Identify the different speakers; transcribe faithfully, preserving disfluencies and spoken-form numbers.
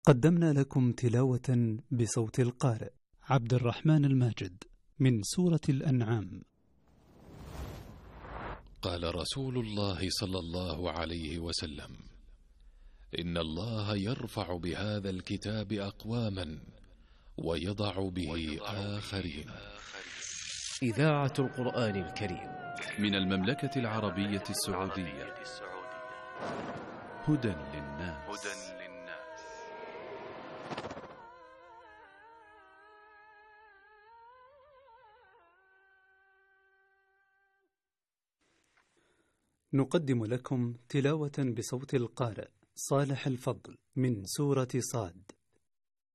Speaker 1: قدمنا لكم تلاوة بصوت القارئ عبد الرحمن الماجد من سورة الأنعام.
Speaker 2: قال رسول الله صلى الله عليه وسلم: إن الله يرفع بهذا الكتاب أقواما ويضع به آخرين.
Speaker 3: إذاعة القرآن الكريم
Speaker 4: من المملكة العربية السعودية. هدى للناس.
Speaker 1: نقدم لكم تلاوة بصوت القارئ صالح الفضل من سورة صاد.